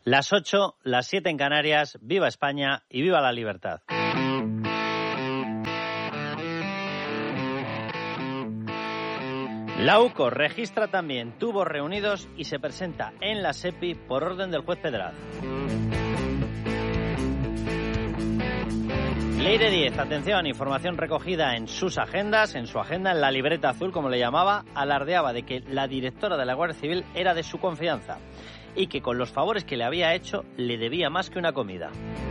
Las 8, las 7 en Canarias. Viva España y viva la libertad. La UCO registra también tubos reunidos y se presenta en la SEPI por orden del juez Pedraza. Leire Díez, atención, información recogida en sus agendas, en su agenda, en la libreta azul, como le llamaba, alardeaba de que la directora de la Guardia Civil era de su confianza y que con los favores que le había hecho le debía más que una comida.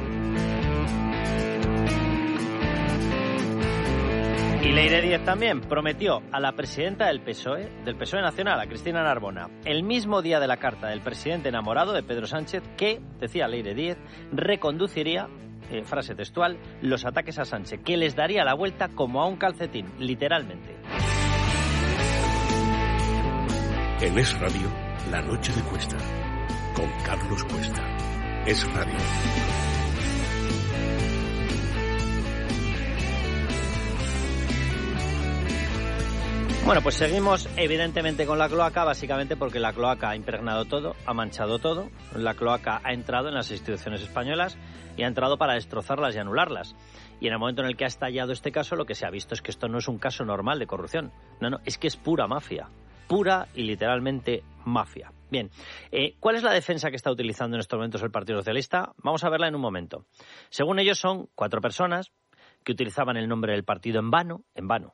Y Leire Díez también prometió a la presidenta del PSOE Nacional, a Cristina Narbona, el mismo día de la carta del presidente enamorado de Pedro Sánchez, que, decía Leire Díez, reconduciría, frase textual, los ataques a Sánchez, que les daría la vuelta como a un calcetín, literalmente. En Es Radio, La Noche de Cuesta, con Carlos Cuesta. Es Radio. Bueno, pues seguimos evidentemente con la cloaca, básicamente porque la cloaca ha impregnado todo, ha manchado todo. La cloaca ha entrado en las instituciones españolas y ha entrado para destrozarlas y anularlas. Y en el momento en el que ha estallado este caso, lo que se ha visto es que esto no es un caso normal de corrupción. No, es que es pura mafia. Pura y literalmente mafia. Bien, ¿cuál es la defensa que está utilizando en estos momentos el Partido Socialista? Vamos a verla en un momento. Según ellos son 4 personas que utilizaban el nombre del partido en vano,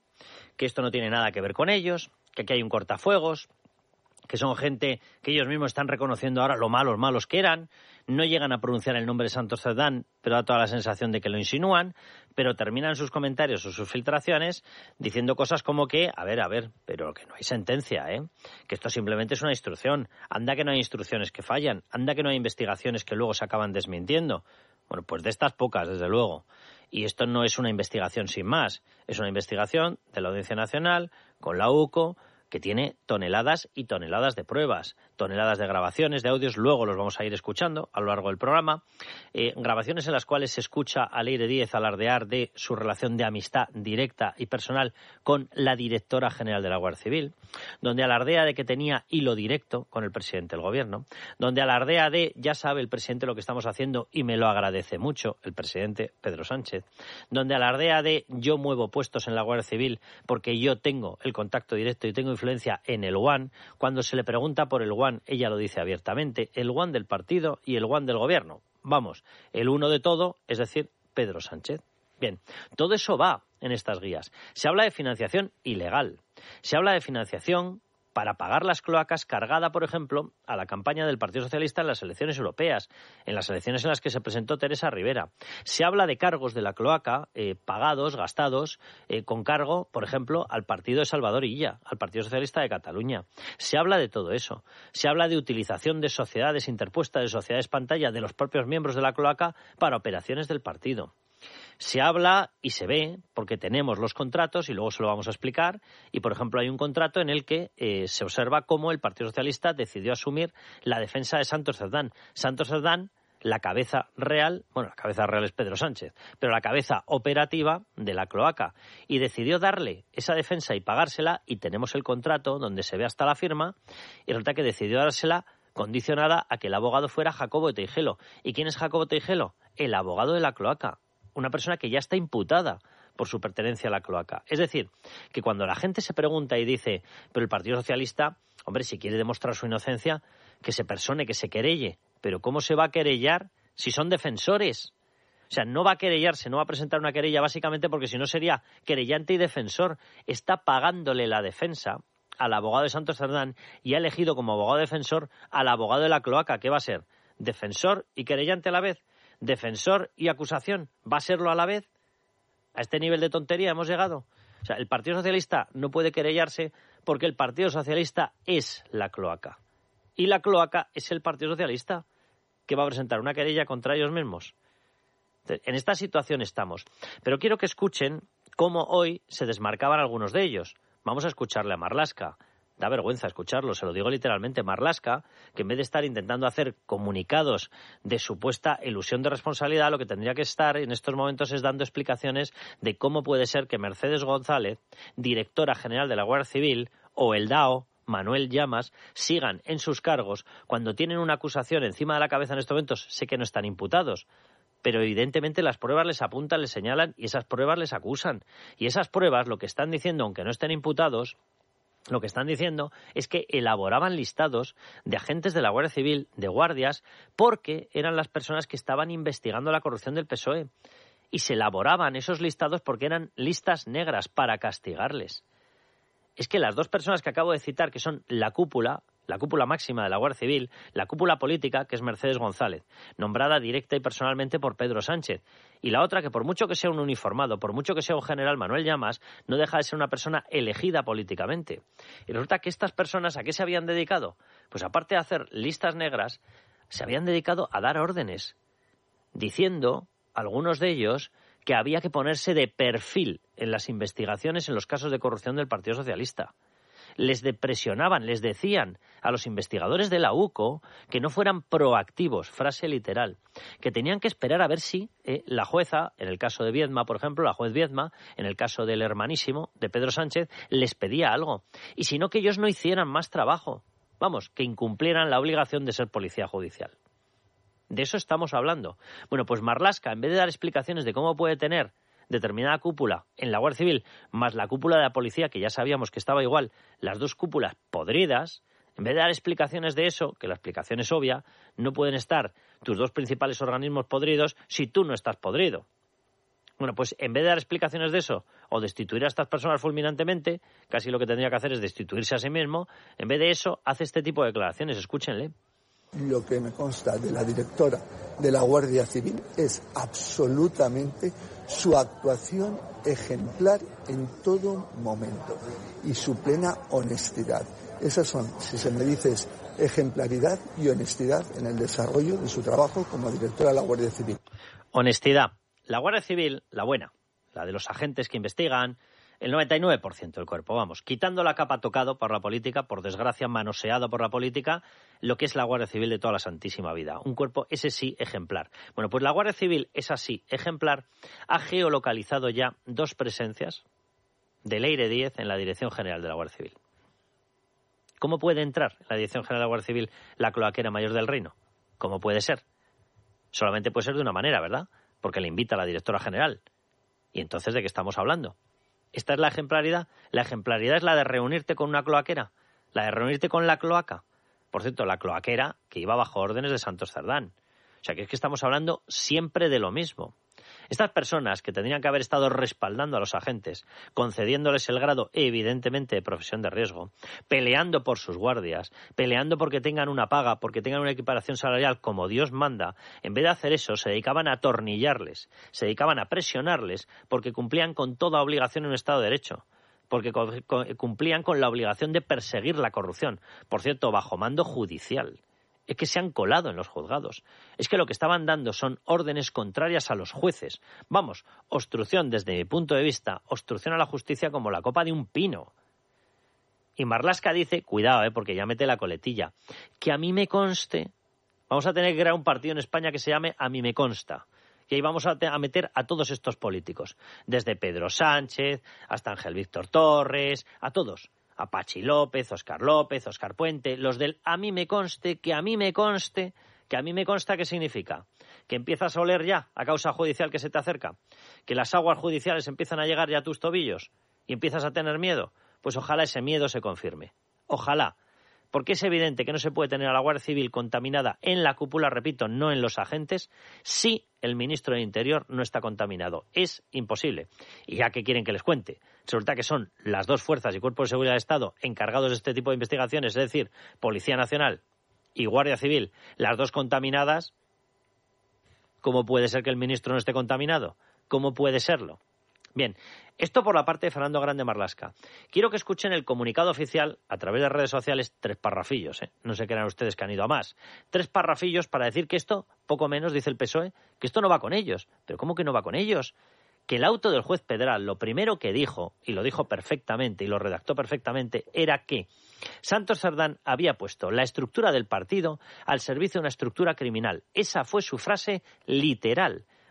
que esto no tiene nada que ver con ellos, que aquí hay un cortafuegos, que son gente que ellos mismos están reconociendo ahora lo malos que eran, no llegan a pronunciar el nombre de Santos Cerdán, pero da toda la sensación de que lo insinúan, pero terminan sus comentarios o sus filtraciones diciendo cosas como que, a ver, pero que no hay sentencia, que esto simplemente es una instrucción, anda que no hay instrucciones que fallan, anda que no hay investigaciones que luego se acaban desmintiendo. Bueno, pues de estas pocas, desde luego. Y esto no es una investigación sin más, es una investigación de la Audiencia Nacional con la UCO, que tiene toneladas y toneladas de pruebas, toneladas de grabaciones, de audios, luego los vamos a ir escuchando a lo largo del programa, grabaciones en las cuales se escucha a Leire Díez alardear de su relación de amistad directa y personal con la directora general de la Guardia Civil, donde alardea de que tenía hilo directo con el presidente del gobierno, donde alardea de, ya sabe el presidente lo que estamos haciendo y me lo agradece mucho el presidente Pedro Sánchez, donde alardea de yo muevo puestos en la Guardia Civil porque yo tengo el contacto directo y tengo influencia en el One. Cuando se le pregunta por el One, ella lo dice abiertamente, el One del partido y el One del gobierno. Vamos, el uno de todo, es decir, Pedro Sánchez. Bien, todo eso va en estas guías. Se habla de financiación ilegal, se habla de financiación para pagar las cloacas cargada, por ejemplo, a la campaña del Partido Socialista en las elecciones europeas, en las elecciones en las que se presentó Teresa Rivera. Se habla de cargos de la cloaca pagados, gastados, con cargo, por ejemplo, al partido de Salvador Illa, al Partido Socialista de Cataluña. Se habla de todo eso. Se habla de utilización de sociedades interpuestas, de sociedades pantalla de los propios miembros de la cloaca para operaciones del partido. Se habla y se ve, porque tenemos los contratos y luego se lo vamos a explicar, y por ejemplo hay un contrato en el que se observa cómo el Partido Socialista decidió asumir la defensa de Santos Cerdán. Santos Cerdán, la cabeza real, bueno, la cabeza real es Pedro Sánchez, pero la cabeza operativa de la cloaca, y decidió darle esa defensa y pagársela, y tenemos el contrato donde se ve hasta la firma, y resulta que decidió dársela condicionada a que el abogado fuera Jacobo de Teijelo. ¿Y quién es Jacobo de Teijelo? El abogado de la cloaca. Una persona que ya está imputada por su pertenencia a la cloaca. Es decir, que cuando la gente se pregunta y dice, pero el Partido Socialista, hombre, si quiere demostrar su inocencia, que se persone, que se querelle. Pero ¿cómo se va a querellar si son defensores? O sea, no va a querellarse, no va a presentar una querella básicamente porque si no sería querellante y defensor. Está pagándole la defensa al abogado de Santos Cerdán y ha elegido como abogado defensor al abogado de la cloaca. ¿Qué va a ser? ¿Defensor y querellante a la vez? ¿Defensor y acusación? ¿Va a serlo a la vez? ¿A este nivel de tontería hemos llegado? O sea, el Partido Socialista no puede querellarse porque el Partido Socialista es la cloaca. Y la cloaca es el Partido Socialista, que va a presentar una querella contra ellos mismos. En esta situación estamos. Pero quiero que escuchen cómo hoy se desmarcaban algunos de ellos. Vamos a escucharle a Marlaska. Da vergüenza escucharlo, se lo digo literalmente. Marlaska, que en vez de estar intentando hacer comunicados de supuesta elusión de responsabilidad, lo que tendría que estar en estos momentos es dando explicaciones de cómo puede ser que Mercedes González, directora general de la Guardia Civil, o el DAO, Manuel Llamas sigan en sus cargos cuando tienen una acusación encima de la cabeza en estos momentos. Sé que no están imputados, pero evidentemente las pruebas les apuntan, les señalan y esas pruebas les acusan. Y esas pruebas lo que están diciendo, aunque no estén imputados, lo que están diciendo es que elaboraban listados de agentes de la Guardia Civil, de guardias, porque eran las personas que estaban investigando la corrupción del PSOE. Y se elaboraban esos listados porque eran listas negras para castigarles. Es que las dos personas que acabo de citar, que son la cúpula máxima de la Guardia Civil, la cúpula política, que es Mercedes González, nombrada directa y personalmente por Pedro Sánchez, y la otra, que por mucho que sea un uniformado, por mucho que sea un general, Manuel Llamas, no deja de ser una persona elegida políticamente. Y resulta que estas personas, ¿a qué se habían dedicado? Pues aparte de hacer listas negras, se habían dedicado a dar órdenes, diciendo, algunos de ellos, que había que ponerse de perfil en las investigaciones en los casos de corrupción del Partido Socialista. Les presionaban, les decían a los investigadores de la UCO que no fueran proactivos, frase literal, que tenían que esperar a ver si la jueza, en el caso de Viedma, por ejemplo, la juez Viedma, en el caso del hermanísimo de Pedro Sánchez, les pedía algo. Y si no, que ellos no hicieran más trabajo. Vamos, que incumplieran la obligación de ser policía judicial. De eso estamos hablando. Bueno, pues Marlaska, en vez de dar explicaciones de cómo puede tener determinada cúpula en la Guardia Civil, más la cúpula de la policía, que ya sabíamos que estaba igual, las dos cúpulas podridas, en vez de dar explicaciones de eso, que la explicación es obvia, no pueden estar tus dos principales organismos podridos si tú no estás podrido. Bueno, pues en vez de dar explicaciones de eso o destituir a estas personas fulminantemente, casi lo que tendría que hacer es destituirse a sí mismo, en vez de eso hace este tipo de declaraciones. Escúchenle. Lo que me consta de la directora de la Guardia Civil es absolutamente su actuación ejemplar en todo momento y su plena honestidad. Esas son, si se me dice, ejemplaridad y honestidad en el desarrollo de su trabajo como directora de la Guardia Civil. Honestidad. La Guardia Civil, la buena, la de los agentes que investigan, el 99% del cuerpo, vamos, quitando la capa tocado por la política, por desgracia manoseado por la política, lo que es la Guardia Civil de toda la santísima vida. Un cuerpo, ese sí, ejemplar. Bueno, pues la Guardia Civil, esa sí, ejemplar, ha geolocalizado ya dos presencias de Leire Díez en la Dirección General de la Guardia Civil. ¿Cómo puede entrar en la Dirección General de la Guardia Civil la cloaquera mayor del Reino? ¿Cómo puede ser? Solamente puede ser de una manera, ¿verdad? Porque le invita a la directora general. ¿Y entonces de qué estamos hablando? ¿Esta es la ejemplaridad? La ejemplaridad es la de reunirte con una cloaquera, la de reunirte con la cloaca. Por cierto, la cloaquera que iba bajo órdenes de Santos Cerdán. O sea, que es que estamos hablando siempre de lo mismo. Estas personas que tendrían que haber estado respaldando a los agentes, concediéndoles el grado evidentemente de profesión de riesgo, peleando por sus guardias, peleando porque tengan una paga, porque tengan una equiparación salarial como Dios manda, en vez de hacer eso se dedicaban a atornillarles, se dedicaban a presionarles porque cumplían con toda obligación en un Estado de Derecho, porque cumplían con la obligación de perseguir la corrupción, por cierto, bajo mando judicial. Es que se han colado en los juzgados. Es que lo que estaban dando son órdenes contrarias a los jueces. Vamos, obstrucción desde mi punto de vista, obstrucción a la justicia como la copa de un pino. Y Marlaska dice, cuidado, porque ya mete la coletilla, que a mí me conste, vamos a tener que crear un partido en España que se llame A mí me consta. Y ahí vamos a meter a todos estos políticos, desde Pedro Sánchez hasta Ángel Víctor Torres, a todos. A Pachi López, Óscar Puente, los del a mí me conste, que a mí me conste, que a mí me consta, ¿qué significa? Que empiezas a oler ya a causa judicial que se te acerca, que las aguas judiciales empiezan a llegar ya a tus tobillos y empiezas a tener miedo. Pues ojalá ese miedo se confirme. Ojalá. Porque es evidente que no se puede tener a la Guardia Civil contaminada en la cúpula, repito, no en los agentes, si el ministro de Interior no está contaminado. Es imposible. Y ya que quieren que les cuente, resulta que son las dos fuerzas y cuerpos de seguridad de Estado encargados de este tipo de investigaciones, es decir, Policía Nacional y Guardia Civil, las dos contaminadas. ¿Cómo puede ser que el ministro no esté contaminado? ¿Cómo puede serlo? Bien, esto por la parte de Fernando Grande Marlaska. Quiero que escuchen el comunicado oficial a través de redes sociales, 3 parrafillos, no se crean ustedes que han ido a más. 3 parrafillos para decir que esto, poco menos, dice el PSOE, que esto no va con ellos. ¿Pero cómo que no va con ellos? Que el auto del juez Pedral, lo primero que dijo, y lo dijo perfectamente y lo redactó perfectamente, era que Santos Cerdán había puesto la estructura del partido al servicio de una estructura criminal. Esa fue su frase literal.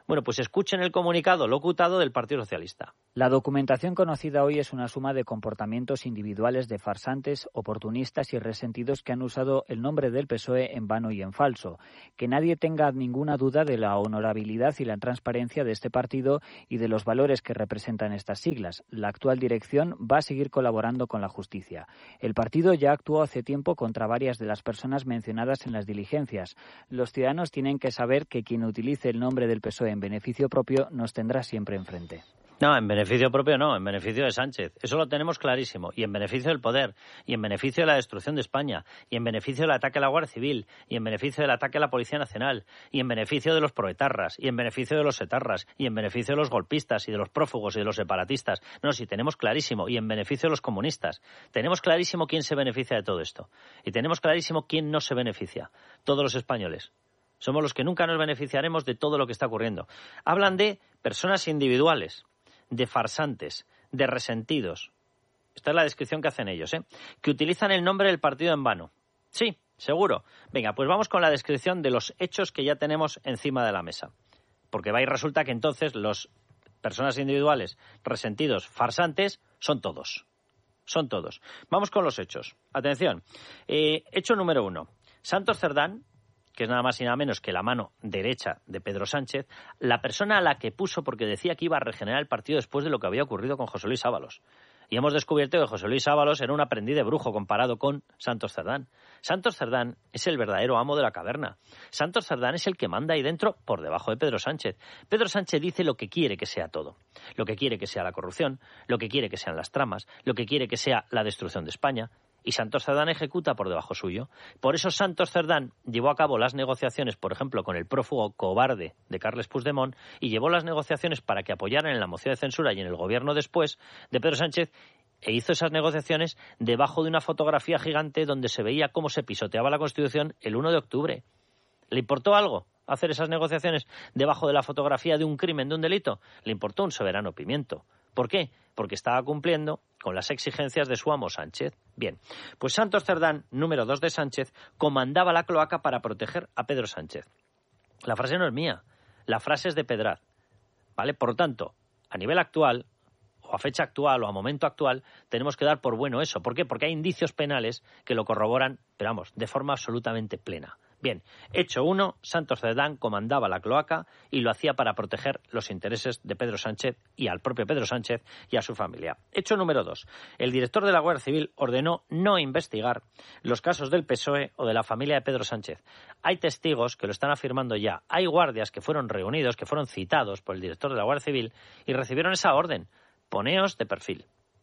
Bueno, pues escuchen el comunicado locutado del Partido Socialista. La documentación conocida hoy es una suma de comportamientos individuales de farsantes, oportunistas y resentidos que han usado el nombre del PSOE en vano y en falso. Que nadie tenga ninguna duda de la honorabilidad y la transparencia de este partido y de los valores que representan estas siglas. La actual dirección va a seguir colaborando con la justicia. El partido ya actuó hace tiempo contra varias de las personas mencionadas en las diligencias. Los ciudadanos tienen que saber que quien utilice el nombre del PSOE en beneficio propio nos tendrá siempre enfrente. No, en beneficio propio no, en beneficio de Sánchez. Eso lo tenemos clarísimo. Y en beneficio del poder, y en beneficio de la destrucción de España, y en beneficio del ataque a la Guardia Civil, y en beneficio del ataque a la Policía Nacional, y en beneficio de los proetarras, y en beneficio de los etarras, y en beneficio de los golpistas, y de los prófugos, y de los separatistas. No, sí, tenemos clarísimo. Y en beneficio de los comunistas. Tenemos clarísimo quién se beneficia de todo esto. Y tenemos clarísimo quién no se beneficia. Todos los españoles. Somos los que nunca nos beneficiaremos de todo lo que está ocurriendo. Hablan de personas individuales, de farsantes, de resentidos. Esta es la descripción que hacen ellos, que utilizan el nombre del partido en vano. Sí, seguro. Venga, pues vamos con la descripción de los hechos que ya tenemos encima de la mesa. Porque va y resulta que entonces las personas individuales, resentidos, farsantes, son todos. Son todos. Vamos con los hechos. Atención. Hecho número 1. Santos Cerdán, que es nada más y nada menos que la mano derecha de Pedro Sánchez, la persona a la que puso porque decía que iba a regenerar el partido después de lo que había ocurrido con José Luis Ábalos. Y hemos descubierto que José Luis Ábalos era un aprendiz de brujo comparado con Santos Cerdán. Santos Cerdán es el verdadero amo de la caverna. Santos Cerdán es el que manda ahí dentro por debajo de Pedro Sánchez. Pedro Sánchez dice lo que quiere que sea todo. Lo que quiere que sea la corrupción, lo que quiere que sean las tramas, lo que quiere que sea la destrucción de España. Y Santos Cerdán ejecuta por debajo suyo. Por eso Santos Cerdán llevó a cabo las negociaciones, por ejemplo, con el prófugo cobarde de Carles Puigdemont, y llevó las negociaciones para que apoyaran en la moción de censura y en el gobierno después de Pedro Sánchez, e hizo esas negociaciones debajo de una fotografía gigante donde se veía cómo se pisoteaba la Constitución el 1 de octubre. ¿Le importó algo hacer esas negociaciones debajo de la fotografía de un crimen, de un delito? Le importó un soberano pimiento. ¿Por qué? Porque estaba cumpliendo con las exigencias de su amo Sánchez. Bien, pues Santos Cerdán, número 2 de Sánchez, comandaba la cloaca para proteger a Pedro Sánchez. La frase no es mía, la frase es de Pedraz, ¿vale? Por lo tanto, a nivel actual, o a fecha actual, o a momento actual, tenemos que dar por bueno eso. ¿Por qué? Porque hay indicios penales que lo corroboran, pero vamos, de forma absolutamente plena. Bien, hecho 1, Santos Cerdán comandaba la cloaca y lo hacía para proteger los intereses de Pedro Sánchez y al propio Pedro Sánchez y a su familia. Hecho número 2, el director de la Guardia Civil ordenó no investigar los casos del PSOE o de la familia de Pedro Sánchez. Hay testigos que lo están afirmando ya. Hay guardias que fueron reunidos, que fueron citados por el director de la Guardia Civil y recibieron esa orden. Poneos de perfil.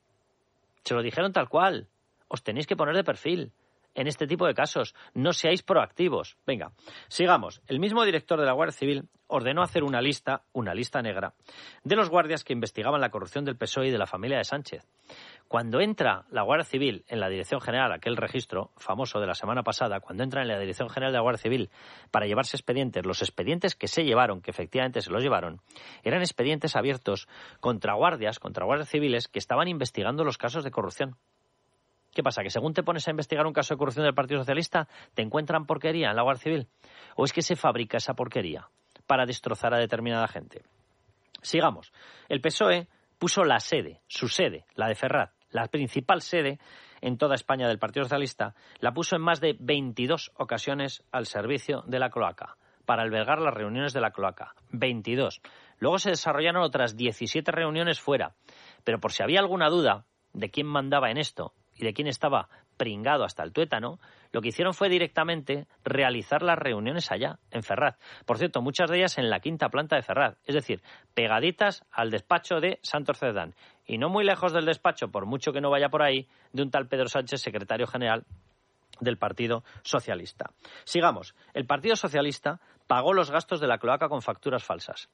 Se lo dijeron tal cual. Os tenéis que poner de perfil en este tipo de casos. No seáis proactivos. Venga, sigamos. El mismo director de la Guardia Civil ordenó hacer una lista negra, de los guardias que investigaban la corrupción del PSOE y de la familia de Sánchez. Cuando entra la Guardia Civil en la Dirección General, aquel registro famoso de la semana pasada, cuando entra en la Dirección General de la Guardia Civil para llevarse expedientes, los expedientes que se llevaron, que efectivamente se los llevaron, eran expedientes abiertos contra guardias civiles que estaban investigando los casos de corrupción. ¿Qué pasa? ¿Que según te pones a investigar un caso de corrupción del Partido Socialista, te encuentran porquería en la Guardia Civil? ¿O es que se fabrica esa porquería para destrozar a determinada gente? Sigamos. El PSOE puso la sede, su sede, la de Ferraz, la principal sede en toda España del Partido Socialista, la puso en más de 22 ocasiones al servicio de la cloaca, para albergar las reuniones de la cloaca. 22. Luego se desarrollaron otras 17 reuniones fuera. Pero por si había alguna duda de quién mandaba en esto y de quién estaba pringado hasta el tuétano, lo que hicieron fue directamente realizar las reuniones allá, en Ferraz. Por cierto, muchas de ellas en la quinta planta de Ferraz, es decir, pegaditas al despacho de Santos Cerdán. Y no muy lejos del despacho, por mucho que no vaya por ahí, de un tal Pedro Sánchez, secretario general del Partido Socialista. Sigamos. El Partido Socialista pagó los gastos de la cloaca con facturas falsas.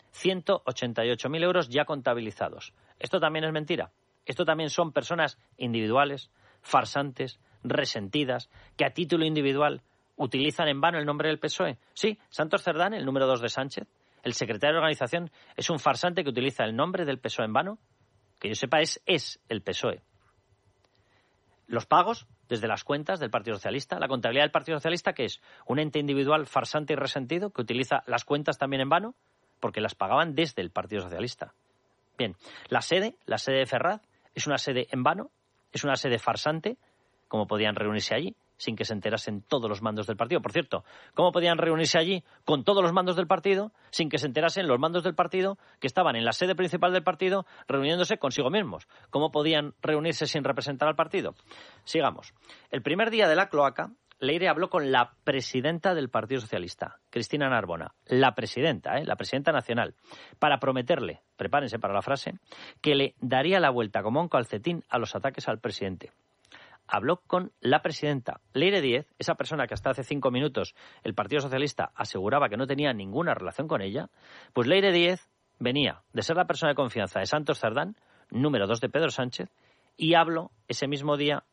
188.000 euros ya contabilizados. ¿Esto también es mentira? Esto también son personas individuales, farsantes, resentidas, que a título individual utilizan en vano el nombre del PSOE. Sí, Santos Cerdán, el número 2 de Sánchez, el secretario de organización, es un farsante que utiliza el nombre del PSOE en vano. Que yo sepa, es el PSOE. Los pagos desde las cuentas del Partido Socialista, la contabilidad del Partido Socialista, ¿qué es? ¿Un ente individual farsante y resentido que utiliza las cuentas también en vano porque las pagaban desde el Partido Socialista. Bien, la sede de Ferraz, es una sede en vano, es una sede farsante. ¿Cómo podían reunirse allí sin que se enterasen todos los mandos del partido? Por cierto, ¿cómo podían reunirse allí con todos los mandos del partido sin que se enterasen los mandos del partido que estaban en la sede principal del partido reuniéndose consigo mismos? ¿Cómo podían reunirse sin representar al partido? Sigamos. El primer día de la cloaca, Leire habló con la presidenta del Partido Socialista, Cristina Narbona, la presidenta nacional, para prometerle, prepárense para la frase, que le daría la vuelta como un calcetín a los ataques al presidente. Habló con la presidenta. Leire Díez, esa persona que hasta hace 5 minutos el Partido Socialista aseguraba que no tenía ninguna relación con ella, pues Leire Díez venía de ser la persona de confianza de Santos Cerdán, número 2 de Pedro Sánchez, y habló ese mismo día,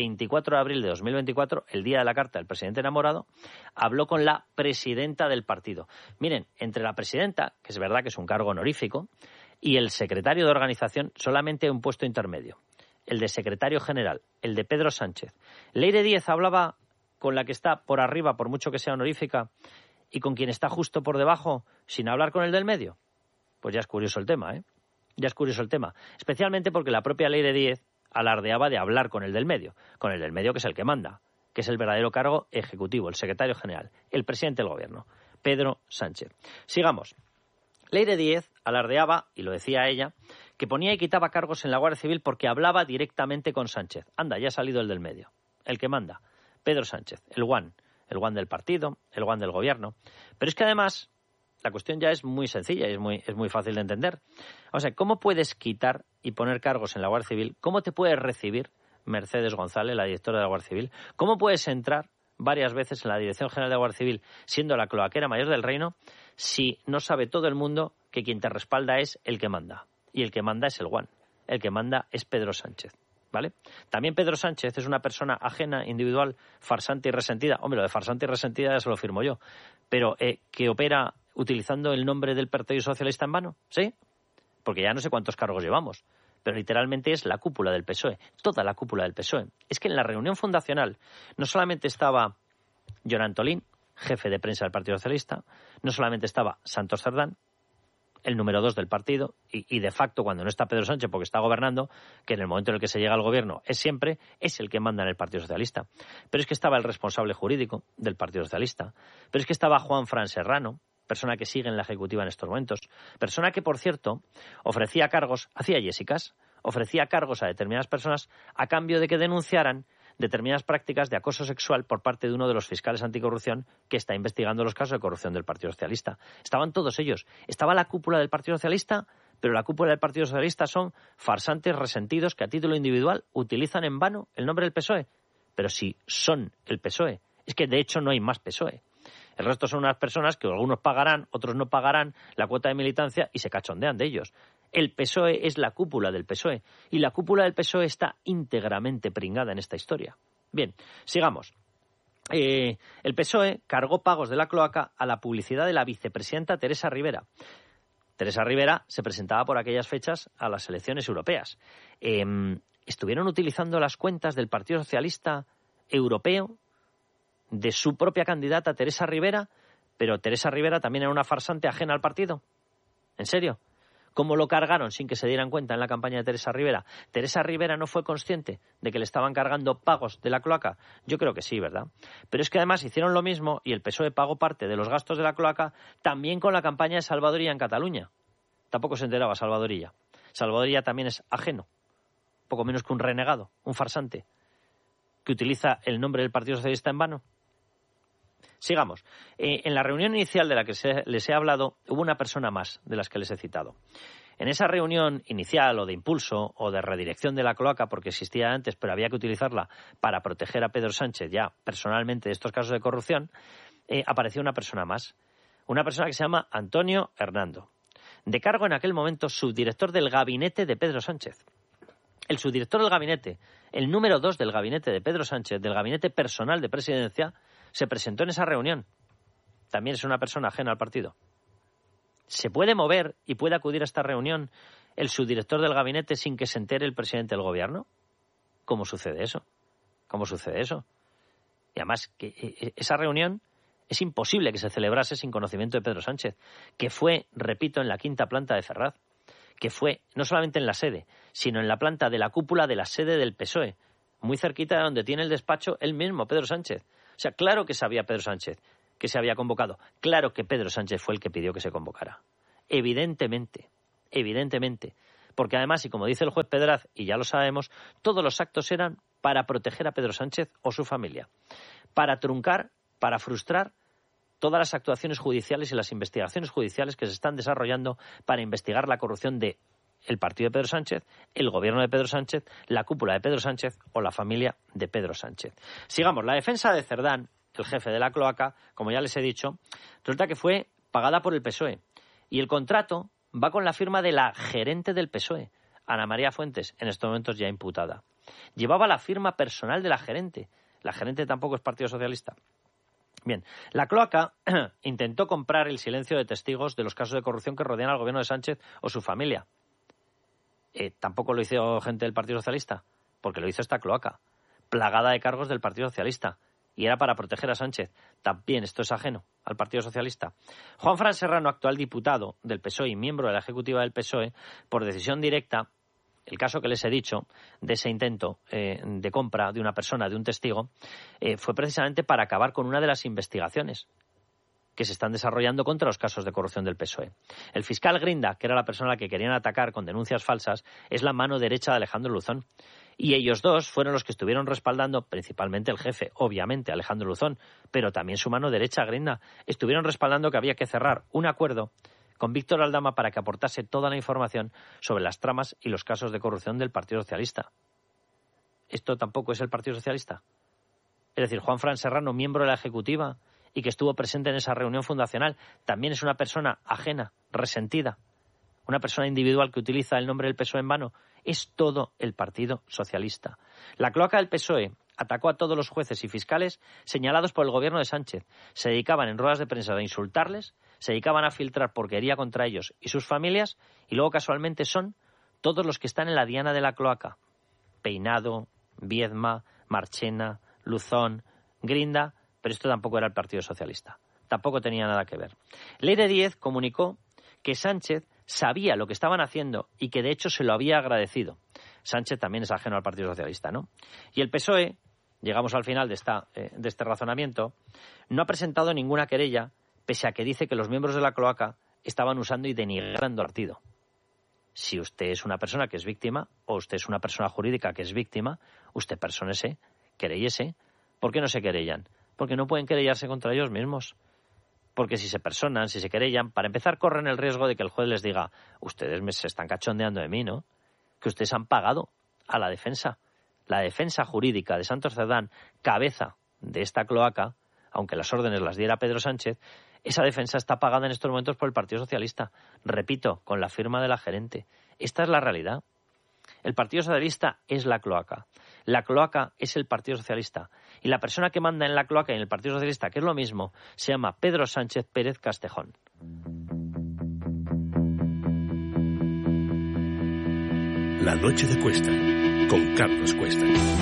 24 de abril de 2024, el día de la carta del presidente enamorado, habló con la presidenta del partido. Miren, entre la presidenta, que es verdad que es un cargo honorífico, y el secretario de organización, solamente hay un puesto intermedio. El de secretario general, el de Pedro Sánchez. Leire Díez hablaba con la que está por arriba, por mucho que sea honorífica, y con quien está justo por debajo, sin hablar con el del medio. Pues ya es curioso el tema, ¿eh? Ya es curioso el tema. Especialmente porque la propia Leire Díez alardeaba de hablar con el del medio que es el que manda, que es el verdadero cargo ejecutivo, el secretario general, el presidente del gobierno, Pedro Sánchez. Sigamos. Leire Díez alardeaba, y lo decía ella, que ponía y quitaba cargos en la Guardia Civil porque hablaba directamente con Sánchez. Anda, ya ha salido el del medio, el que manda, Pedro Sánchez, el one del partido, el one del gobierno. Pero es que además la cuestión ya es muy sencilla y es muy fácil de entender. O sea, ¿cómo puedes quitar y poner cargos en la Guardia Civil? ¿Cómo te puedes recibir Mercedes González, la directora de la Guardia Civil? ¿Cómo puedes entrar varias veces en la Dirección General de la Guardia Civil siendo la cloaquera mayor del reino si no sabe todo el mundo que quien te respalda es el que manda? Y el que manda es el one. El que manda es Pedro Sánchez, ¿vale? También Pedro Sánchez es una persona ajena, individual, farsante y resentida. Hombre, lo de farsante y resentida ya se lo firmo yo. Pero que opera utilizando el nombre del Partido Socialista en vano, ¿sí? Porque ya no sé cuántos cargos llevamos. Pero literalmente es la cúpula del PSOE, toda la cúpula del PSOE. Es que en la reunión fundacional no solamente estaba Jon Antolín, jefe de prensa del Partido Socialista, no solamente estaba Santos Cerdán, el número 2 del partido, y de facto cuando no está Pedro Sánchez porque está gobernando, que en el momento en el que se llega al gobierno es el que manda en el Partido Socialista. Pero es que estaba el responsable jurídico del Partido Socialista, pero es que estaba Juanfran Serrano, persona que sigue en la Ejecutiva en estos momentos, persona que, por cierto, ofrecía cargos, hacía Jessicas, ofrecía cargos a determinadas personas a cambio de que denunciaran determinadas prácticas de acoso sexual por parte de uno de los fiscales anticorrupción que está investigando los casos de corrupción del Partido Socialista. Estaban todos ellos. Estaba la cúpula del Partido Socialista, pero la cúpula del Partido Socialista son farsantes resentidos que a título individual utilizan en vano el nombre del PSOE. Pero si son el PSOE, es que de hecho no hay más PSOE. El resto son unas personas que algunos pagarán, otros no pagarán la cuota de militancia y se cachondean de ellos. El PSOE es la cúpula del PSOE y la cúpula del PSOE está íntegramente pringada en esta historia. Bien, sigamos. El PSOE cargó pagos de la cloaca a la publicidad de la vicepresidenta Teresa Rivera. Teresa Rivera se presentaba por aquellas fechas a las elecciones europeas. Estuvieron utilizando las cuentas del Partido Socialista Europeo de su propia candidata Teresa Rivera, pero Teresa Rivera también era una farsante ajena al partido. ¿En serio? ¿Cómo lo cargaron sin que se dieran cuenta en la campaña de Teresa Rivera? ¿Teresa Rivera no fue consciente de que le estaban cargando pagos de la cloaca? Yo creo que sí, ¿verdad? Pero es que además hicieron lo mismo y el PSOE pagó parte de los gastos de la cloaca también con la campaña de Salvadorilla en Cataluña. Tampoco se enteraba Salvadorilla. Salvadorilla también es ajeno, poco menos que un renegado, un farsante, que utiliza el nombre del Partido Socialista en vano. Sigamos. En la reunión inicial de la que les he hablado, hubo una persona más de las que les he citado. En esa reunión inicial o de impulso o de redirección de la cloaca, porque existía antes, pero había que utilizarla para proteger a Pedro Sánchez ya personalmente de estos casos de corrupción, apareció una persona más. Una persona que se llama Antonio Hernando. De cargo en aquel momento subdirector del gabinete de Pedro Sánchez. El subdirector del gabinete, el número 2 del gabinete de Pedro Sánchez, del gabinete personal de presidencia, se presentó en esa reunión. También es una persona ajena al partido. ¿Se puede mover y puede acudir a esta reunión el subdirector del gabinete sin que se entere el presidente del gobierno? ¿Cómo sucede eso? ¿Cómo sucede eso? Y además, que esa reunión Es imposible que se celebrase sin conocimiento de Pedro Sánchez, que fue, repito, en la quinta planta de Ferraz, que fue no solamente en la sede, sino en la planta de la cúpula de la sede del PSOE, muy cerquita de donde tiene el despacho él mismo, Pedro Sánchez. O sea, claro que sabía Pedro Sánchez que se había convocado. Claro que Pedro Sánchez fue el que pidió que se convocara. Evidentemente. Porque además, y como dice el juez Pedraz, y ya lo sabemos, todos los actos eran para proteger a Pedro Sánchez o su familia, para truncar, para frustrar todas las actuaciones judiciales y las investigaciones judiciales que se están desarrollando para investigar la corrupción de el partido de Pedro Sánchez, el gobierno de Pedro Sánchez, la cúpula de Pedro Sánchez o la familia de Pedro Sánchez. Sigamos, la defensa de Cerdán, el jefe de la cloaca, como ya les he dicho, resulta que fue pagada por el PSOE y el contrato va con la firma de la gerente del PSOE, Ana María Fuentes, en estos momentos ya imputada. Llevaba la firma personal de la gerente. La gerente tampoco es Partido Socialista. Bien, la cloaca intentó comprar el silencio de testigos de los casos de corrupción que rodean al gobierno de Sánchez o su familia. Tampoco lo hizo gente del Partido Socialista, porque lo hizo esta cloaca, plagada de cargos del Partido Socialista. Y era para proteger a Sánchez. También esto es ajeno al Partido Socialista. Juanfran Serrano, actual diputado del PSOE y miembro de la ejecutiva del PSOE, por decisión directa, el caso que les he dicho, de ese intento de compra de una persona, de un testigo, fue precisamente para acabar con una de las investigaciones que se están desarrollando contra los casos de corrupción del PSOE. El fiscal Grinda, que era la persona a la que querían atacar con denuncias falsas, es la mano derecha de Alejandro Luzón. Y ellos dos fueron los que estuvieron respaldando, principalmente el jefe, obviamente, Alejandro Luzón, pero también su mano derecha, Grinda, estuvieron respaldando que había que cerrar un acuerdo con Víctor Aldama para que aportase toda la información sobre las tramas y los casos de corrupción del Partido Socialista. ¿Esto tampoco es el Partido Socialista? Es decir, Juanfran Serrano, miembro de la ejecutiva y que estuvo presente en esa reunión fundacional, también es una persona ajena, resentida, una persona individual que utiliza el nombre del PSOE en vano. Es todo el Partido Socialista. La cloaca del PSOE atacó a todos los jueces y fiscales señalados por el gobierno de Sánchez. Se dedicaban en ruedas de prensa a insultarles, se dedicaban a filtrar porquería contra ellos y sus familias, y luego casualmente son todos los que están en la diana de la cloaca. Peinado, Viedma, Marchena, Luzón, Grinda, pero esto tampoco era el Partido Socialista. Tampoco tenía nada que ver. Leire Díez comunicó que Sánchez sabía lo que estaban haciendo y que de hecho se lo había agradecido. Sánchez también es ajeno al Partido Socialista, ¿no? Y el PSOE, llegamos al final de este razonamiento, no ha presentado ninguna querella, pese a que dice que los miembros de la cloaca estaban usando y denigrando al partido. Si usted es una persona que es víctima, o usted es una persona jurídica que es víctima, usted persónese, querellese. ¿Por qué no se querellan? Porque no pueden querellarse contra ellos mismos. Porque si se personan, si se querellan, para empezar corren el riesgo de que el juez les diga: ustedes se están cachondeando de mí, ¿no? Que ustedes han pagado a la defensa. La defensa jurídica de Santos Cerdán, cabeza de esta cloaca, aunque las órdenes las diera Pedro Sánchez, esa defensa está pagada en estos momentos por el Partido Socialista. Repito, con la firma de la gerente. Esta es la realidad. El Partido Socialista es la cloaca. La cloaca es el Partido Socialista. Y la persona que manda en la cloaca y en el Partido Socialista, que es lo mismo, se llama Pedro Sánchez Pérez Castejón. La noche de Cuesta, con Carlos Cuesta.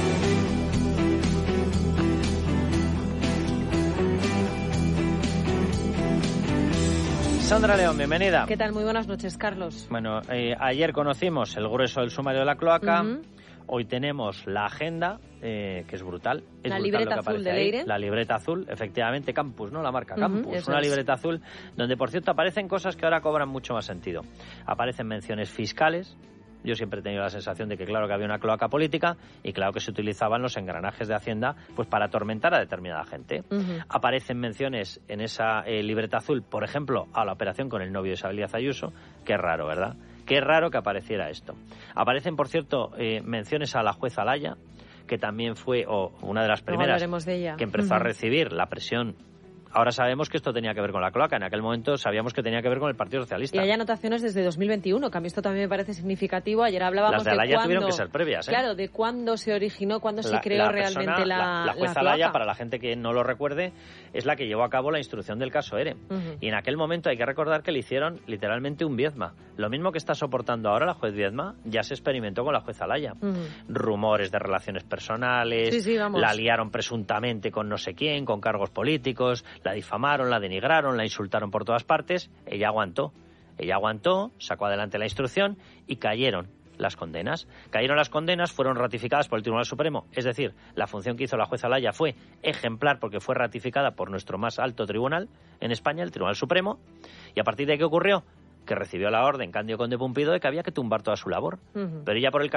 Sandra León, bienvenida. ¿Qué tal? Muy buenas noches, Carlos. Bueno, ayer conocimos el grueso del sumario de la cloaca. Hoy tenemos la agenda, que es brutal. Es la brutal libreta lo que azul de ahí. Leire. La libreta azul, efectivamente, Campus, ¿no? La marca Campus. Una es. libreta azul donde, por cierto, aparecen cosas que ahora cobran mucho más sentido. Aparecen menciones fiscales. Yo siempre he tenido la sensación de que claro que había una cloaca política y claro que se utilizaban los engranajes de Hacienda pues para atormentar a determinada gente. Aparecen menciones en esa libreta azul, por ejemplo, a la operación con el novio de Isabel Díaz Ayuso. Qué raro, ¿verdad? Qué raro que apareciera esto. Aparecen, por cierto, menciones a la jueza Laya, que también fue una de las primeras de ella. Que empezó a recibir la presión. Ahora sabemos que esto tenía que ver con la cloaca. En aquel momento sabíamos que tenía que ver con el Partido Socialista. Y hay anotaciones desde 2021, que a mí esto también me parece significativo. Ayer hablábamos de Alaya cuándo, tuvieron que ser previas, ¿eh? Claro, de cuándo se originó, cuándo se creó realmente la jueza Alaya, para la gente que no lo recuerde, es la que llevó a cabo la instrucción del caso ERE. Y en aquel momento hay que recordar que le hicieron literalmente un Viedma. Lo mismo que está soportando ahora la juez Viedma, ya se experimentó con la jueza Alaya. Rumores de relaciones personales, sí, vamos. La liaron presuntamente con no sé quién, con cargos políticos, La difamaron, la denigraron, la insultaron por todas partes. Ella aguantó, sacó adelante la instrucción y cayeron las condenas. Cayeron las condenas, fueron ratificadas por el Tribunal Supremo. Es decir, la función que hizo la jueza Olaya fue ejemplar porque fue ratificada por nuestro más alto tribunal en España, el Tribunal Supremo. ¿Y a partir de qué ocurrió? Que recibió la orden Cándido Conde Pumpido de que había que tumbar toda su labor. Pero ella por el